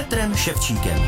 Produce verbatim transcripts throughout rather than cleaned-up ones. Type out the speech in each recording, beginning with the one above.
Petrem Ševčíkem.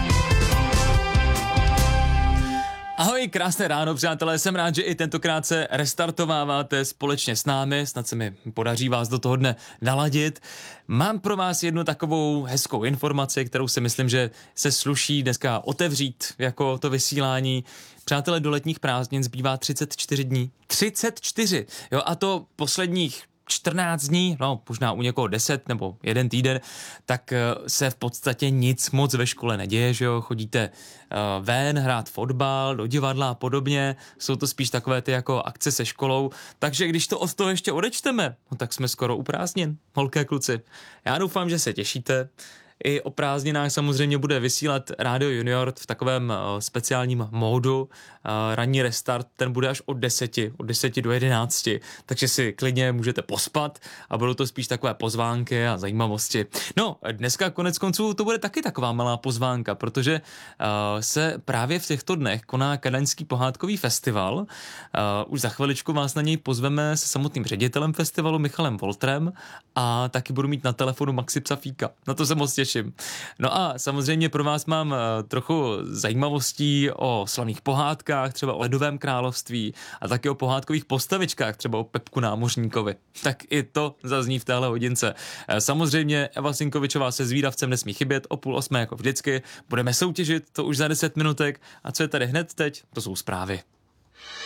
Ahoj, krásné ráno, přátelé, jsem rád, že i tentokrát se restartováváte společně s námi, snad se mi podaří vás do toho dne naladit. Mám pro vás jednu takovou hezkou informaci, kterou si myslím, že se sluší dneska otevřít jako to vysílání. Přátelé, do letních prázdnin zbývá třicet čtyři dní. třicet čtyři! Jo, a to posledních čtrnáct dní, no možná u někoho deset nebo jeden týden, tak se v podstatě nic moc ve škole neděje, že jo, chodíte uh, ven hrát fotbal, do divadla a podobně, jsou to spíš takové ty jako akce se školou, takže když to od toho ještě odečteme, no tak jsme skoro u prázdnin, holky a kluci. Já doufám, že se těšíte. I o prázdninách samozřejmě bude vysílat Rádio Junior v takovém uh, speciálním módu. Uh, ranní restart, ten bude až od deseti, od deseti do jedenácti, takže si klidně můžete pospat a budou to spíš takové pozvánky a zajímavosti. No, dneska konec konců to bude taky taková malá pozvánka, protože uh, se právě v těchto dnech koná Kadaňský pohádkový festival. Uh, už za chviličku vás na něj pozveme se samotným ředitelem festivalu Michalem Woltrem a taky budu mít na telefonu Maxi Psafíka. Na to se moc těším. No a samozřejmě pro vás mám uh, trochu zajímavostí o slavných pohádkách, třeba o Ledovém království a taky o pohádkových postavičkách, třeba o Pepku Námořníkovi. Tak i to zazní v téhle hodince. Uh, samozřejmě Eva Sinkovičová se Zvídavcem nesmí chybět, o půl osmé jako vždycky. Budeme soutěžit, to už za deset minutek. A co je tady hned teď? To jsou zprávy.